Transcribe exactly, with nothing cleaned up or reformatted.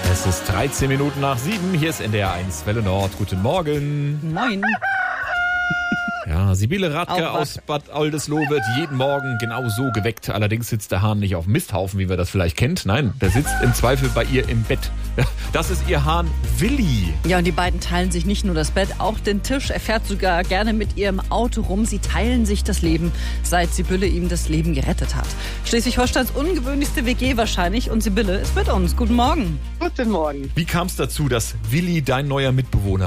Es ist dreizehn Minuten nach sieben. Hier ist N D R eins Welle Nord. Guten Morgen. Moin. Ja, Sibylle Radke Auch aus Bad Oldesloe wird jeden Morgen genau so geweckt. Allerdings sitzt der Hahn nicht auf dem Misthaufen, wie wir das vielleicht kennt. Nein, der sitzt im Zweifel bei ihr im Bett. Das ist ihr Hahn Willi. Ja, und die beiden teilen sich nicht nur das Bett, auch den Tisch. Er fährt sogar gerne mit ihrem Auto rum. Sie teilen sich das Leben, seit Sibylle ihm das Leben gerettet hat. Schleswig-Holsteins ungewöhnlichste W G wahrscheinlich. Und Sibylle ist mit uns. Guten Morgen. Guten Morgen. Wie kam es dazu, dass Willi dein neuer Mitbewohner